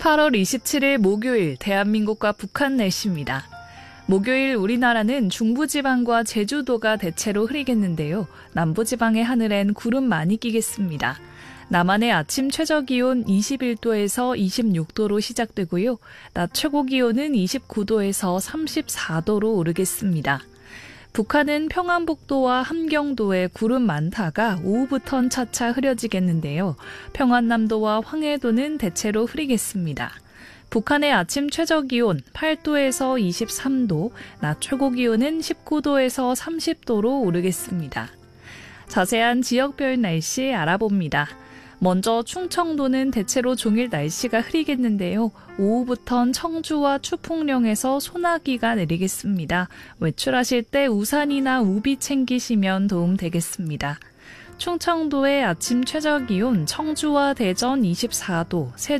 8월 27일 목요일 대한민국과 북한 날씨입니다. 목요일 우리나라는 중부지방과 제주도가 대체로 흐리겠는데요. 남부지방의 하늘엔 구름 많이 끼겠습니다. 남한의 아침 최저기온 21도에서 26도로 시작되고요. 낮 최고기온은 29도에서 34도로 오르겠습니다. 북한은 평안북도와 함경도에 구름 많다가 오후부턴 차차 흐려지겠는데요. 평안남도와 황해도는 대체로 흐리겠습니다. 북한의 아침 최저기온 8도에서 23도, 낮 최고기온은 19도에서 30도로 오르겠습니다. 자세한 지역별 날씨 알아봅니다. 먼저 충청도는 대체로 종일 날씨가 흐리겠는데요. 오후부턴 청주와 추풍령에서 소나기가 내리겠습니다. 외출하실 때 우산이나 우비 챙기시면 도움 되겠습니다. 충청도의 아침 최저기온 청주와 대전 24도, 세종